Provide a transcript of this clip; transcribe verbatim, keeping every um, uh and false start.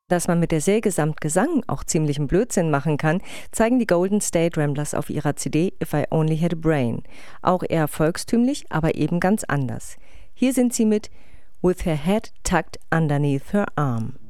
Dass man mit der Säge samt Gesang auch ziemlichen Blödsinn machen kann, zeigen die Golden State Ramblers auf ihrer C D If I Only Had a Brain. Auch eher volkstümlich, aber eben ganz anders. Hier sind sie mit With Her Head Tucked Underneath Her Arm.